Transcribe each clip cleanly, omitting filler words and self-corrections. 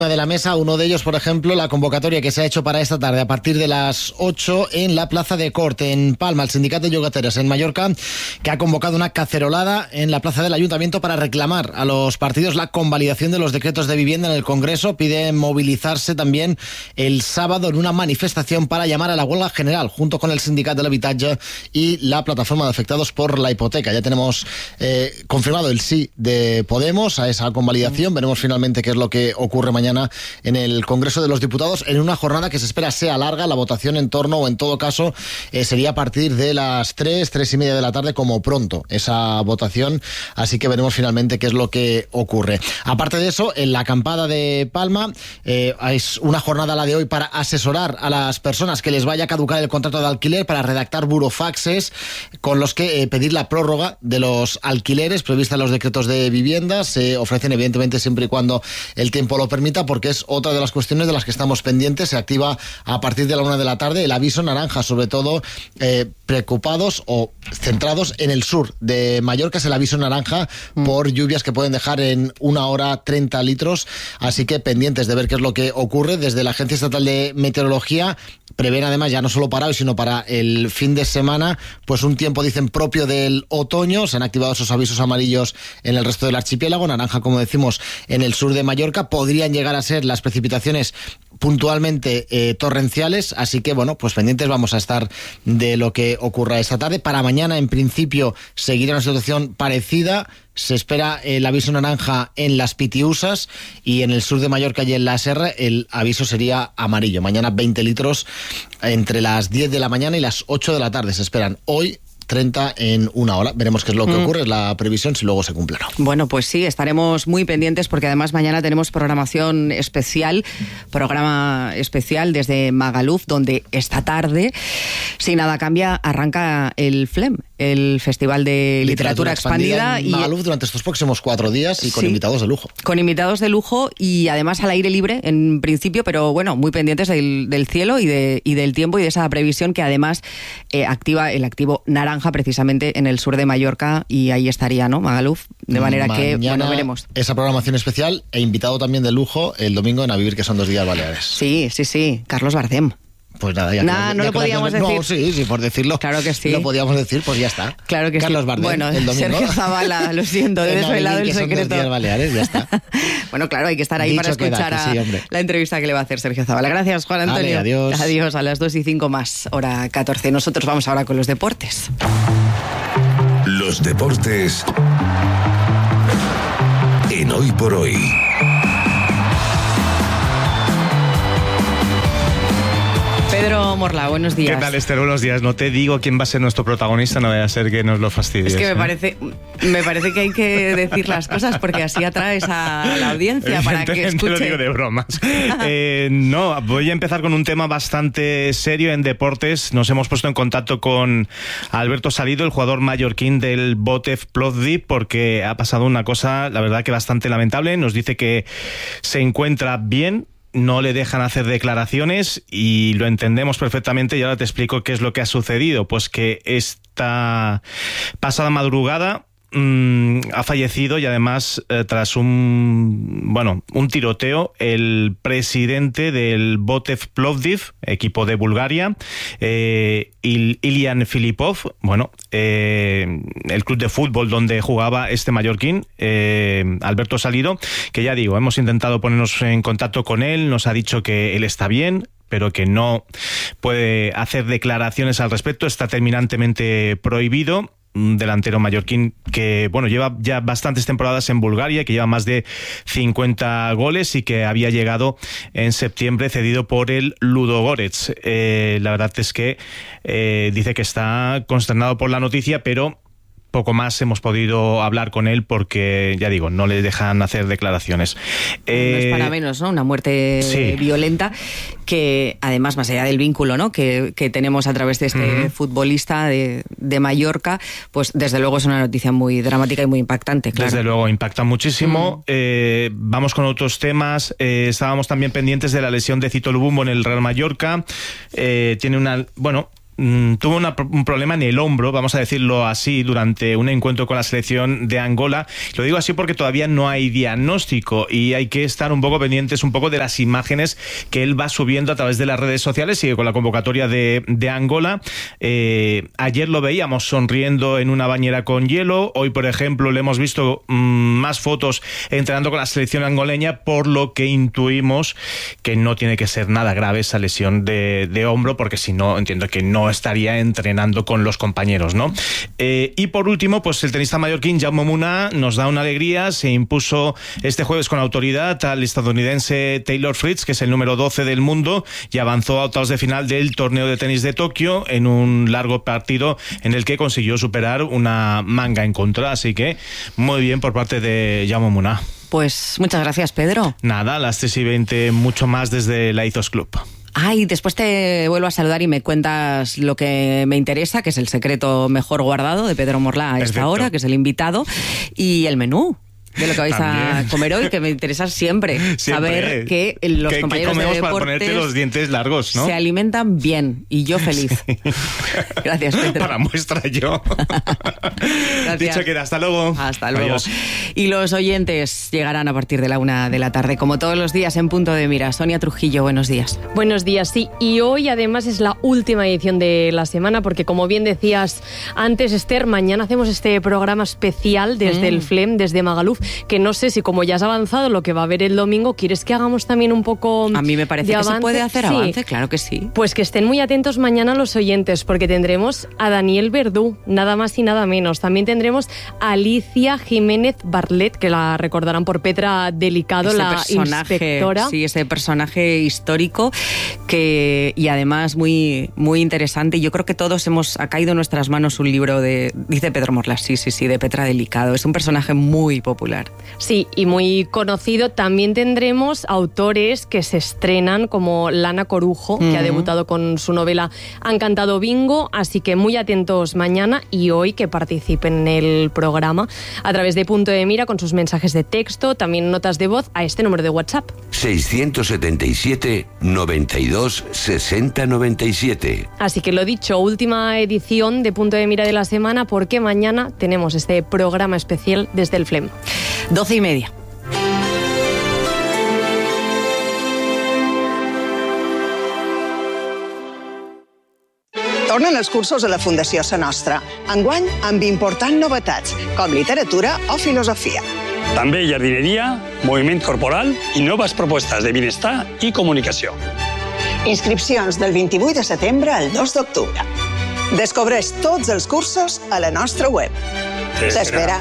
de la mesa, uno de ellos, por ejemplo, la convocatoria que se ha hecho para esta tarde a partir de las 8 en la Plaza de Corte, en Palma, el Sindicato de Llogateres en Mallorca, que ha convocado una cacerolada en la plaza del Ayuntamiento para reclamar a los partidos la convalidación de los decretos de vivienda en el Congreso. Pide movilizarse también el sábado en una manifestación para llamar a la huelga general, junto con el Sindicato del Habitatge y la Plataforma de Afectados por la Hipoteca. Ya tenemos confirmado el sí de Podemos a esa convalidación. Veremos finalmente qué es lo que ocurre mañana en el Congreso de los Diputados, en una jornada que se espera sea larga. La votación en torno, o en todo caso, sería a partir de las 3:30 de la tarde como pronto, esa votación, así que veremos finalmente qué es lo que ocurre. Aparte de eso, en la acampada de Palma, es una jornada la de hoy para asesorar a las personas que les vaya a caducar el contrato de alquiler, para redactar burofaxes con los que pedir la prórroga de los alquileres prevista en los decretos de vivienda. Se ofrecen evidentemente siempre y cuando el tiempo lo permita, porque es otra de las cuestiones de las que estamos pendientes. Se activa a partir de la 1 de la tarde el aviso naranja, sobre todo preocupados o centrados en el sur de Mallorca. Es el aviso naranja por lluvias que pueden dejar en 1 hora 30 litros, así que pendientes de ver qué es lo que ocurre. Desde la Agencia Estatal de Meteorología prevén además, ya no solo para hoy, sino para el fin de semana, pues un tiempo, dicen, propio del otoño. Se han activado esos avisos amarillos en el resto del archipiélago, naranja, como decimos, en el sur de Mallorca. Podrían llegar a ser las precipitaciones puntualmente torrenciales, así que bueno, pues pendientes vamos a estar de lo que ocurra esta tarde. Para mañana, en principio, seguirá una situación parecida. Se espera el aviso naranja en las Pitiusas, y en el sur de Mallorca y en la Serra el aviso sería amarillo. Mañana 20 litros entre las 10 de la mañana y las 8 de la tarde. Se esperan hoy 30 en 1 hora. Veremos qué es lo que ocurre, es la previsión, si luego se cumple o no. Bueno, pues sí, estaremos muy pendientes, porque además mañana tenemos programa especial desde Magaluf, donde esta tarde, si nada cambia, arranca el FLEM, el Festival de Literatura Expandida en Magaluf durante estos próximos 4 días y con invitados de lujo. Con invitados de lujo y además al aire libre en principio, pero bueno, muy pendientes del cielo y del tiempo y de esa previsión que además activa el activo naranja precisamente en el sur de Mallorca, y ahí estaría, ¿no?, Magaluf, de manera que, bueno, veremos. Esa programación especial e invitado también de lujo el domingo en A Vivir, que son 2 días Baleares. Sí, Carlos Bardem. Pues nada, ya no lo podíamos decir. No, sí, por decirlo. Claro que sí. Lo podíamos decir, pues ya está. Claro que Carlos sí. Bardem, bueno, el domingo. Sergio Zavala, lo siento, he desvelado el secreto. Son 2 días Baleares, ya está. Bueno, claro, hay que estar ahí para escuchar la entrevista que le va a hacer Sergio Zavala. Gracias, Juan Antonio. Adiós. Adiós, a las 2:05 más, hora 14. Nosotros vamos ahora con los deportes. Los deportes en Hoy por Hoy. Pedro Morla, buenos días. ¿Qué tal, Esther? Buenos días. No te digo quién va a ser nuestro protagonista, no vaya a ser que nos lo fastidies. Es que me parece que hay que decir las cosas, porque así atraes a la audiencia para que escuche. Te lo digo de bromas. No, voy a empezar con un tema bastante serio en deportes. Nos hemos puesto en contacto con Alberto Salido, el jugador mallorquín del Botev Plovdiv, porque ha pasado una cosa, la verdad, que bastante lamentable. Nos dice que se encuentra bien, no le dejan hacer declaraciones, y lo entendemos perfectamente, y ahora te explico qué es lo que ha sucedido. Pues que esta pasada madrugada ha fallecido, y además tras un tiroteo, el presidente del Botev Plovdiv, equipo de Bulgaria, Ilian Filipov, el club de fútbol donde jugaba este mallorquín, Alberto Salido, que ya digo, hemos intentado ponernos en contacto con él, nos ha dicho que él está bien, pero que no puede hacer declaraciones al respecto, está terminantemente prohibido. Un delantero mallorquín que lleva ya bastantes temporadas en Bulgaria, que lleva más de 50 goles y que había llegado en septiembre cedido por el Ludogorets. La verdad es que dice que está consternado por la noticia, pero poco más hemos podido hablar con él, porque, ya digo, no le dejan hacer declaraciones. No es para menos, ¿no? Una muerte violenta, que además, más allá del vínculo, ¿no?, que tenemos a través de este futbolista de Mallorca, pues desde luego es una noticia muy dramática y muy impactante, claro. Desde luego, impacta muchísimo. Vamos con otros temas. Estábamos también pendientes de la lesión de Cito Lubumbo en el Real Mallorca. Tiene una... tuvo un problema en el hombro, vamos a decirlo así, durante un encuentro con la selección de Angola. Lo digo así porque todavía no hay diagnóstico y hay que estar un poco pendientes un poco de las imágenes que él va subiendo a través de las redes sociales. Sigue con la convocatoria de Angola. Ayer lo veíamos sonriendo en una bañera con hielo. Hoy, por ejemplo, le hemos visto más fotos entrenando con la selección angoleña, por lo que intuimos que no tiene que ser nada grave esa lesión de hombro, porque si no, entiendo que no estaría entrenando con los compañeros, ¿no? Y por último, pues el tenista mallorquín Jaume Munar nos da una alegría. Se impuso este jueves con autoridad al estadounidense Taylor Fritz, que es el número 12 del mundo, y avanzó a octavos de final del torneo de tenis de Tokio en un largo partido en el que consiguió superar una manga en contra. Así que muy bien por parte de Jaume Munar. Pues muchas gracias, Pedro. Nada, a las 3:20 mucho más desde la Ethos Club. Ay, después te vuelvo a saludar y me cuentas lo que me interesa, que es el secreto mejor guardado de Pedro Morla a esta hora, que es el invitado, y el menú de lo que vais a comer hoy, que me interesa siempre saber que los compañeros de deportes para ponerte los dientes largos, ¿no? Se alimentan bien y yo feliz. Sí. Gracias, Pedro. Para muestra yo. Gracias. Dicho que era, hasta luego. Hasta luego. Adiós. Y los oyentes llegarán a partir de la 1 de la tarde, como todos los días en Punto de Mira. Sonia Trujillo, buenos días. Buenos días, sí. Y hoy además es la última edición de la semana, porque como bien decías antes, Esther, mañana hacemos este programa especial desde el FLEM, desde Magaluf, que no sé si como ya has avanzado lo que va a haber el domingo, ¿quieres que hagamos también un poco A mí me parece que se puede hacer avance, claro que sí. Pues que estén muy atentos mañana los oyentes, porque tendremos a Daniel Verdú, nada más y nada menos. También tendremos a Alicia Jiménez Barlet, que la recordarán por Petra Delicado, la inspectora. Sí, ese personaje histórico y además muy, muy interesante. Yo creo que todos ha caído en nuestras manos un libro dice Pedro Morla, sí, de Petra Delicado. Es un personaje muy popular. Sí, y muy conocido. También tendremos autores que se estrenan, como Lana Corujo, que ha debutado con su novela Han cantado bingo, así que muy atentos mañana y hoy, que participen en el programa a través de Punto de Mira con sus mensajes de texto, también notas de voz a este número de WhatsApp. 677 92 60 97. Así que lo dicho, última edición de Punto de Mira de la semana, porque mañana tenemos este programa especial desde el FLEM. 12:30. Tornen els cursos a la Fundació Sa Nostra. Enguany, amb importants novetats, com literatura o filosofia. També jardineria, moviment corporal i noves propostes de benestar i comunicació. Inscripcions del 28 de setembre al 2 d'octubre. Descobreix tots els cursos a la nostra web. T'espera.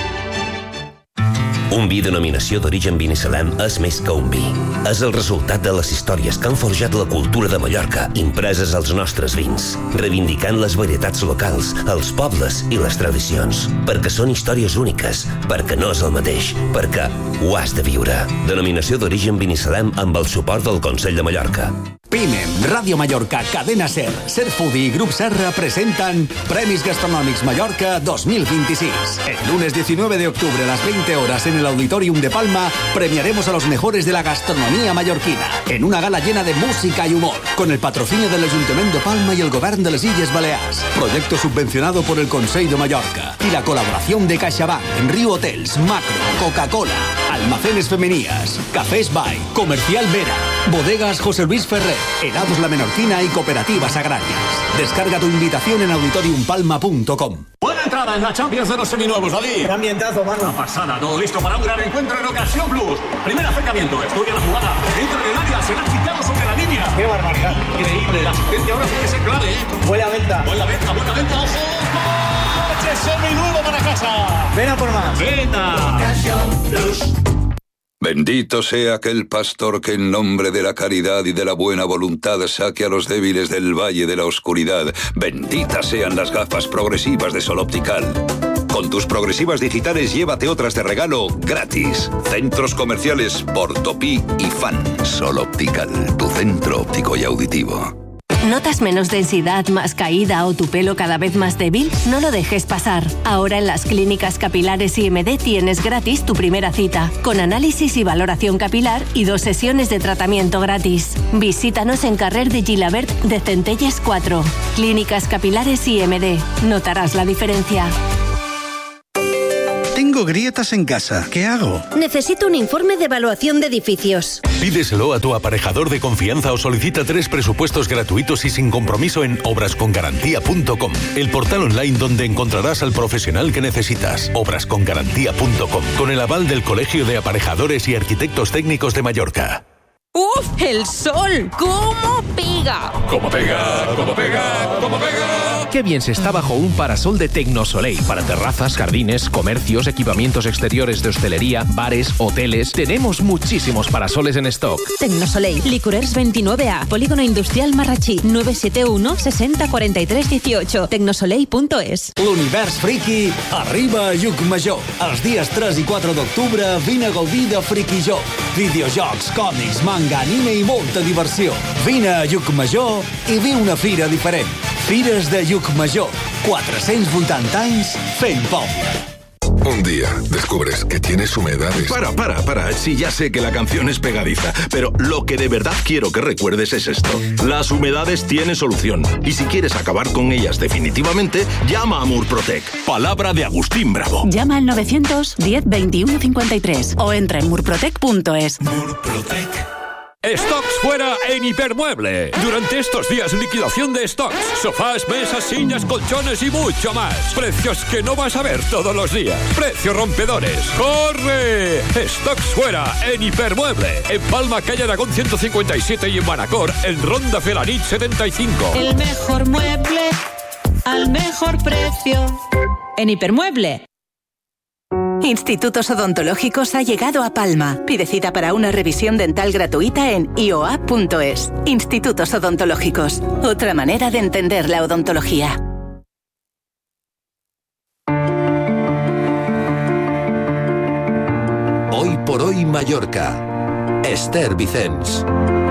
Un vi denominació d'origen Binissalem és més que un vi. És el resultat de les històries que han forjat la cultura de Mallorca, impreses als nostres vins, reivindicant les varietats locals, els pobles i les tradicions. Perquè són històries úniques, perquè no és el mateix, perquè ho has de viure. Denominació d'origen Binissalem amb el suport del Consell de Mallorca. PIMEM, Radio Mallorca, Cadena SER, Ser Foodie y Grup Serra presentan Premis Gastronòmics Mallorca 2026. El lunes 19 de octubre a las 20 horas en el Auditorium de Palma premiaremos a los mejores de la gastronomía mallorquina en una gala llena de música y humor, con el patrocinio del Ayuntamiento de Palma y el Govern de les Illes Balears. Proyecto subvencionado por el Consell de Mallorca y la colaboración de CaixaBank, Riu Hotels, Macro, Coca-Cola, Almacenes Femenías, Cafés Bay, Comercial Vera, Bodegas José Luis Ferrer, Helados La Menorquina y Cooperativas Agrarias. Descarga tu invitación en auditoriumpalma.com. Buena entrada en la Champions de los seminuevos, David. Qué ambientazo, mano. Una pasada, todo listo para un gran encuentro en Ocasión Plus. Primer acercamiento, estudia la jugada. Entra en el área, será quitado sobre la línea. Qué barbaridad. Increíble, la asistencia ahora sí que es clave, ¿eh? Buena venta. Buena venta, ojo. ¡Coche seminuevo para casa! Ven a por más. Venta. Ocasión Plus. Bendito sea aquel pastor que en nombre de la caridad y de la buena voluntad saque a los débiles del valle de la oscuridad. Benditas sean las gafas progresivas de Sol Optical. Con tus progresivas digitales llévate otras de regalo gratis. Centros comerciales Portopí y Fan. Sol Optical, tu centro óptico y auditivo. ¿Notas menos densidad, más caída o tu pelo cada vez más débil? No lo dejes pasar. Ahora en las clínicas capilares IMD tienes gratis tu primera cita, con análisis y valoración capilar y 2 sesiones de tratamiento gratis. Visítanos en Carrer de Gilabert de Centelles 4. Clínicas capilares IMD. Notarás la diferencia. Tengo grietas en casa. ¿Qué hago? Necesito un informe de evaluación de edificios. Pídeselo a tu aparejador de confianza o solicita 3 presupuestos gratuitos y sin compromiso en obrascongarantía.com, el portal online donde encontrarás al profesional que necesitas. Obrascongarantía.com, con el aval del Colegio de Aparejadores y Arquitectos Técnicos de Mallorca. ¡Uf! ¡El sol! ¿Cómo pega? ¡Cómo pega! ¡Cómo pega! ¡Cómo pega! Qué bien se está bajo un parasol de Tecnosoleil para terrazas, jardines, comercios, equipamientos exteriores de hostelería, bares, hoteles. Tenemos muchísimos parasoles en stock. Tecnosoleil, Licorers 29A, Polígono Industrial Marratxí, 971 60 43 18, tecnosoleil.es. L'univers friki arriba a Llucmajor. Els dies 3 i 4 d'octubre vine a gaudir de Friki Joc. Videojocs, còmics, manga, anime i molta diversió. Vine a Llucmajor i viu una fira diferent. Fires de Llucmajor. 480 anys fent poble. Un día descubres que tienes humedades. Para. Sí, ya sé que la canción es pegadiza, pero lo que de verdad quiero que recuerdes es esto. Las humedades tienen solución. Y si quieres acabar con ellas definitivamente, llama a Murprotec. Palabra de Agustín Bravo. Llama al 910 21 53 o entra en murprotec.es. Murprotec. Stocks fuera en Hipermueble. Durante estos días, liquidación de stocks. Sofás, mesas, sillas, colchones y mucho más. Precios que no vas a ver todos los días. Precios rompedores. ¡Corre! Stocks fuera en Hipermueble. En Palma, calle Aragón 157 y en Manacor, en Ronda Felanit 75. El mejor mueble al mejor precio. En Hipermueble. Institutos Odontológicos ha llegado a Palma. Pide cita para una revisión dental gratuita en ioa.es. Institutos Odontológicos. Otra manera de entender la odontología. Hoy por hoy Mallorca. Esther Vicens.